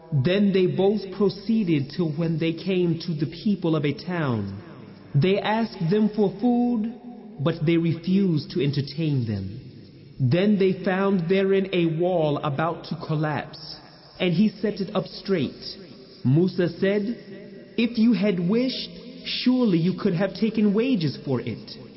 Then they both proceeded till when they came to the people of a town. They asked them for food, but they refused to entertain them. Then they found therein a wall about to collapse, and he set it up straight. Musa said, "If you had wished, surely you could have taken wages for it."